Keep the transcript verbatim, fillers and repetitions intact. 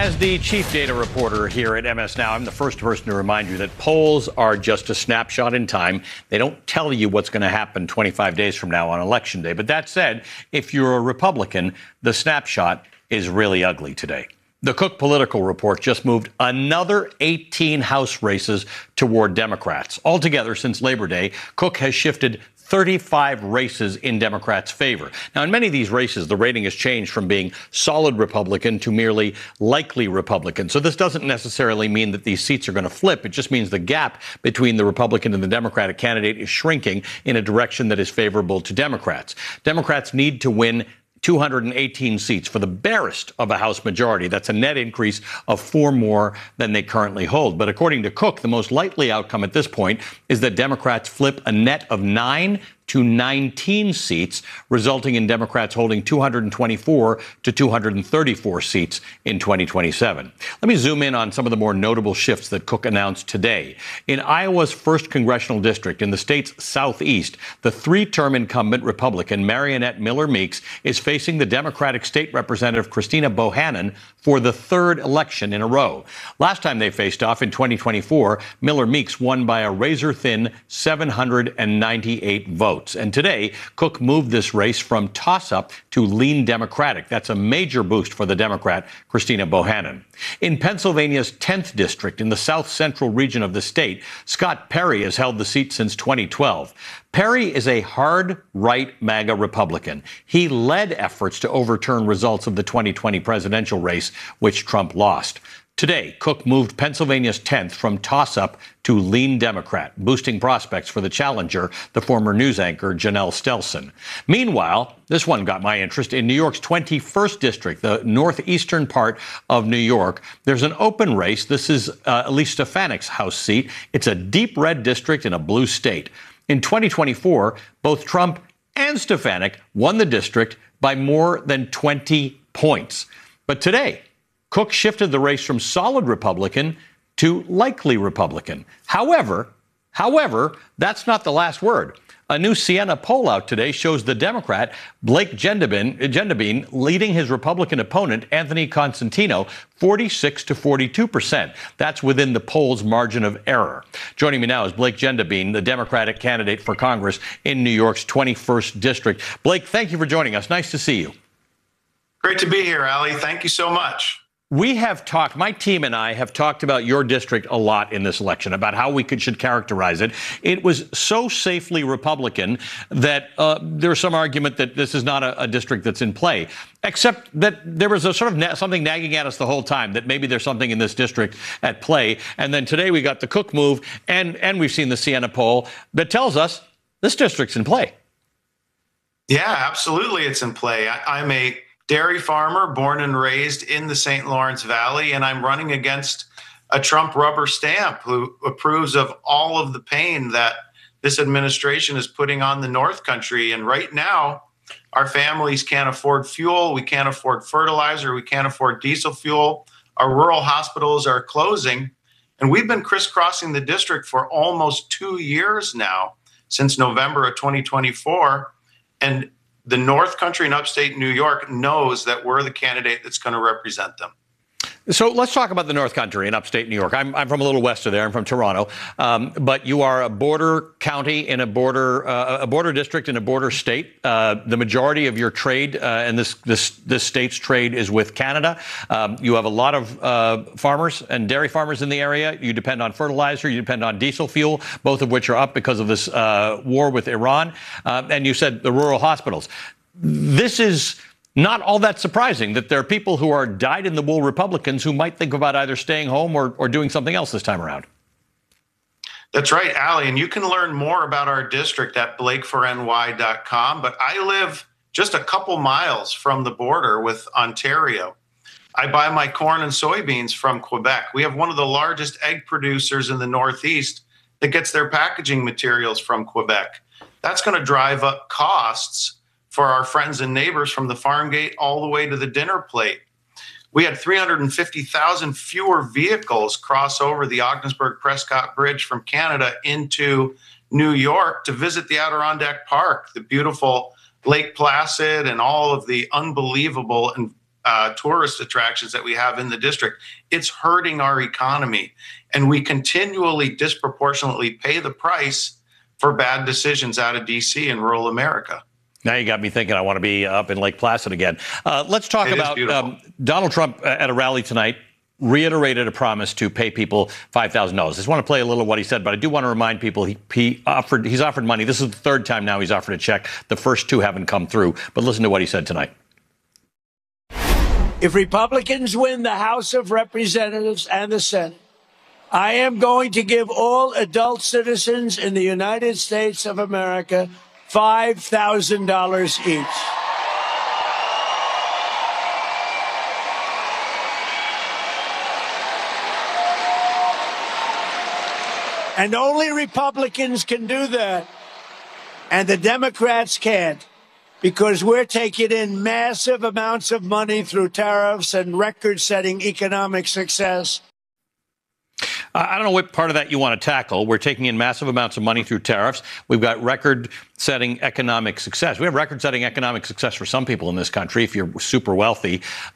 As the chief data reporter here at M S Now, I'm the first person to remind you that polls are just a snapshot in time. They don't tell you what's going to happen twenty-five days from now on Election Day. But that said, if you're a Republican, the snapshot is really ugly today. The Cook Political Report just moved another eighteen House races toward Democrats. Altogether, since Labor Day, Cook has shifted thirty-five races in Democrats' favor. Now, in many of these races, the rating has changed from being solid Republican to merely likely Republican. So this doesn't necessarily mean that these seats are going to flip. It just means the gap between the Republican and the Democratic candidate is shrinking in a direction that is favorable to Democrats. Democrats need to win two hundred eighteen seats for the barest of a House majority. That's a net increase of four more than they currently hold. But according to Cook, the most likely outcome at this point is that Democrats flip a net of nine to nineteen seats, resulting in Democrats holding two hundred twenty-four to two hundred thirty-four seats in twenty twenty-seven. Let me zoom in on some of the more notable shifts that Cook announced today. In Iowa's first congressional district in the state's southeast, the three-term incumbent Republican Mariannette Miller Meeks is facing the Democratic state representative Christina Bohannon for the third election in a row. Last time they faced off in twenty twenty-four, Miller Meeks won by a razor-thin seven hundred ninety-eight votes. And today, Cook moved this race from toss-up to lean Democratic. That's a major boost for the Democrat, Christina Bohannon. In Pennsylvania's tenth district in the south central region of the state, Scott Perry has held the seat since twenty twelve. Perry is a hard right MAGA Republican. He led efforts to overturn results of the twenty twenty presidential race, which Trump lost. Today, Cook moved Pennsylvania's tenth from toss-up to lean Democrat, boosting prospects for the challenger, the former news anchor Janelle Stelson. Meanwhile, this one got my interest. In New York's twenty-first district, the northeastern part of New York, there's an open race. This is uh, Elise Stefanik's House seat. It's a deep red district in a blue state. In twenty twenty-four, both Trump and Stefanik won the district by more than twenty points. But today, Cook shifted the race from solid Republican to likely Republican. However, however, that's not the last word. A new Siena poll out today shows the Democrat, Blake Gendabine, leading his Republican opponent, Anthony Constantino, forty-six to forty-two percent. That's within the poll's margin of error. Joining me now is Blake Gendabine, the Democratic candidate for Congress in New York's twenty-first district. Blake, thank you for joining us. Nice to see you. Great to be here, Ali. Thank you so much. We have talked, my team and I have talked about your district a lot in this election, about how we could should characterize it. It was so safely Republican that uh, there's some argument that this is not a, a district that's in play, except that there was a sort of na- something nagging at us the whole time, that maybe there's something in this district at play. And then today we got the Cook move, and, and we've seen the Siena poll that tells us this district's in play. Yeah, absolutely it's in play. I, I'm a dairy farmer born and raised in the Saint Lawrence Valley, and I'm running against a Trump rubber stamp who approves of all of the pain that this administration is putting on the North Country. And right now, our families can't afford fuel. We can't afford fertilizer. We can't afford diesel fuel. Our rural hospitals are closing. And we've been crisscrossing the district for almost two years now, since November of twenty twenty-four. And the North Country and upstate New York knows that we're the candidate that's going to represent them. So let's talk about the North Country and upstate New York. I'm, I'm from a little west of there. I'm from Toronto. Um, but you are a border county in a border uh, a border district in a border state. Uh, the majority of your trade uh, and this, this this state's trade is with Canada. Um, you have a lot of uh, farmers and dairy farmers in the area. You depend on fertilizer. You depend on diesel fuel, both of which are up because of this uh, war with Iran. Uh, and you said the rural hospitals. This is not all that surprising that there are people who are dyed-in-the-wool Republicans who might think about either staying home or, or doing something else this time around. That's right, Ali. And you can learn more about our district at blake for N Y dot com. But I live just a couple miles from the border with Ontario. I buy my corn and soybeans from Quebec. We have one of the largest egg producers in the Northeast that gets their packaging materials from Quebec. That's going to drive up costs for our friends and neighbors from the farm gate all the way to the dinner plate. We had three hundred fifty thousand fewer vehicles cross over the Ogdensburg-Prescott Bridge from Canada into New York to visit the Adirondack Park, the beautiful Lake Placid, and all of the unbelievable uh, tourist attractions that we have in the district. It's hurting our economy. And we continually disproportionately pay the price for bad decisions out of D C and rural America. Now you got me thinking I want to be up in Lake Placid again. Uh, let's talk It is about beautiful. um, Donald Trump at a rally tonight reiterated a promise to pay people five thousand dollars. I just want to play a little of what he said, but I do want to remind people he, he offered he's offered money. This is the third time now he's offered a check. The first two haven't come through. But listen to what he said tonight. If Republicans win the House of Representatives and the Senate, I am going to give all adult citizens in the United States of America five thousand dollars each. And only Republicans can do that. And the Democrats can't, because we're taking in massive amounts of money through tariffs and record-setting economic success. I don't know what part of that you want to tackle. We're taking in massive amounts of money through tariffs. We've got record-setting economic success. We have record-setting economic success for some people in this country if you're super wealthy.